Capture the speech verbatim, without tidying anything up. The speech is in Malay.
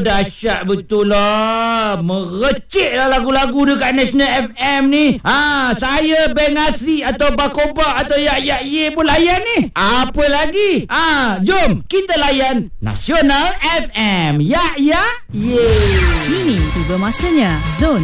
dahsyat betul lah. Merecik lah lagu-lagu dekat National F M ni. Ha, saya Beng Asri atau Bakoba atau Yak Yak Ye pun layan ni. Apa lagi? Ha, jom kita layan Nasional F M. Yak Yak Ye. Kini tiba masanya Zone